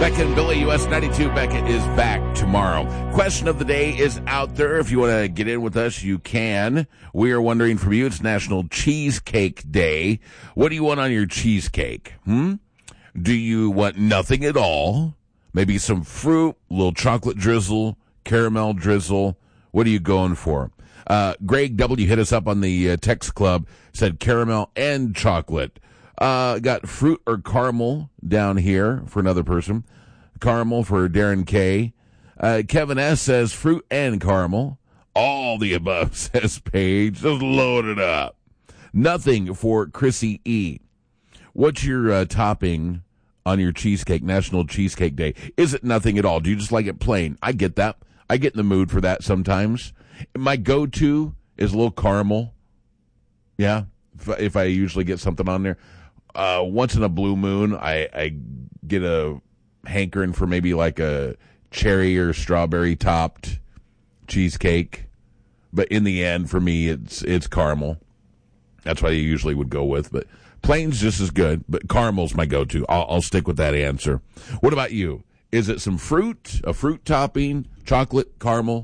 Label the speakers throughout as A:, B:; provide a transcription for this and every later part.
A: Beckett and Billy, US 92. Beckett is back tomorrow. Question of the day is out there. If you want to get in with us, you can. We are wondering from you, it's National Cheesecake Day. What do you want on your cheesecake? Do you want nothing at all? Maybe some fruit, a little chocolate drizzle, caramel drizzle. What are you going for? Greg W. hit us up on the text club, said caramel and chocolate. Got fruit or caramel down here for another person. Caramel for Darren K. Kevin S. says fruit and caramel. All the above, says Paige. Just load it up. Nothing for Chrissy E. What's your topping on your cheesecake, National Cheesecake Day? Is it nothing at all? Do you just like it plain? I get that. I get in the mood for that sometimes. My go-to is a little caramel. Yeah, if I usually get something on there. Once in a blue moon, I get a hankering for maybe like a cherry or strawberry topped cheesecake. But in the end, for me, it's caramel. That's what I usually would go with. But plain's just as good, but caramel's my go-to. I'll stick with that answer. What about you? Is it some fruit, a fruit topping, chocolate, caramel,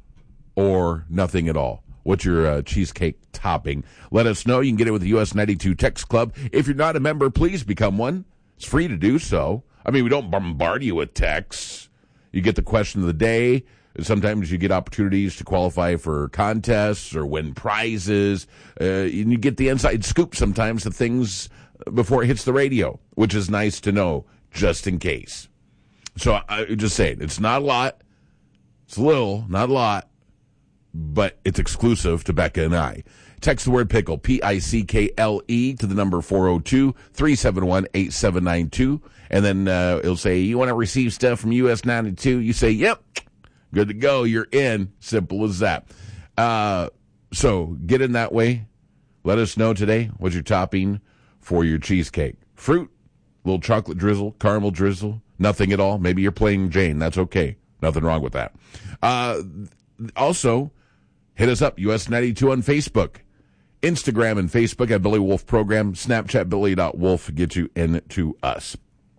A: or nothing at all? What's your cheesecake topping? Let us know. You can get it with the US 92 Text Club. If you're not a member, please become one. It's free to do so. I mean, we don't bombard you with texts. You get the question of the day. Sometimes you get opportunities to qualify for contests or win prizes. And you get the inside scoop sometimes of things before it hits the radio, which is nice to know just in case. So I just say it's not a lot. It's a little, not a lot. But it's exclusive to Becca and I. Text the word pickle, P-I-C-K-L-E, to the number 402-371-8792. And then it'll say, you want to receive stuff from US 92? You say, yep, good to go. You're in. Simple as that. So get in that way. Let us know today what's your topping for your cheesecake. Fruit, little chocolate drizzle, caramel drizzle, nothing at all. Maybe you're plain Jane. That's okay. Nothing wrong with that. Also, hit us up, US 92 on Facebook. Instagram and Facebook at Billy Wolf Program. Snapchat, Billy.Wolf, get you into us.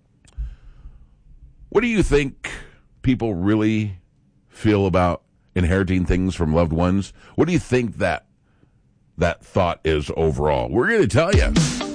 A: What do you think people really feel about inheriting things from loved ones? What do you think that thought is overall? We're going to tell you.